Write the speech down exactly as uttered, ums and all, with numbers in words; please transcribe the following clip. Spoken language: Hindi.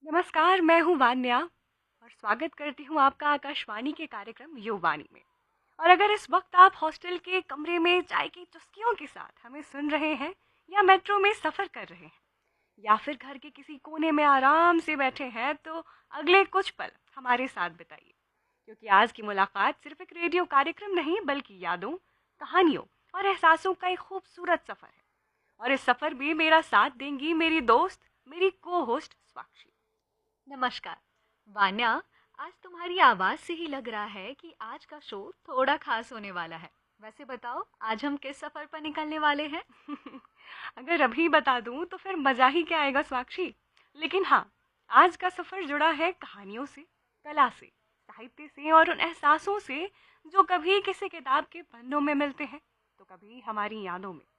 नमस्कार, मैं हूँ वान्या और स्वागत करती हूँ आपका आकाशवाणी के कार्यक्रम युवानी में। और अगर इस वक्त आप हॉस्टल के कमरे में चाय की चुस्कियों के साथ हमें सुन रहे हैं, या मेट्रो में सफ़र कर रहे हैं, या फिर घर के किसी कोने में आराम से बैठे हैं, तो अगले कुछ पल हमारे साथ बिताइए, क्योंकि आज की मुलाकात सिर्फ एक रेडियो कार्यक्रम नहीं, बल्कि यादों, कहानियों और एहसासों का एक खूबसूरत सफ़र है। और इस सफ़र में मेरा साथ देंगी मेरी दोस्त, मेरी को होस्ट स्वाक्षी। नमस्कार वान्या। आज तुम्हारी आवाज से ही लग रहा है कि आज का शो थोड़ा खास होने वाला है। वैसे बताओ, आज हम किस सफर पर निकलने वाले हैं? अगर अभी बता दूं तो फिर मजा ही क्या आएगा स्वाक्षी। लेकिन हाँ, आज का सफर जुड़ा है कहानियों से, कला से, साहित्य से और उन एहसासों से जो कभी किसी किताब के पन्नों में मिलते हैं, तो कभी हमारी यादों में।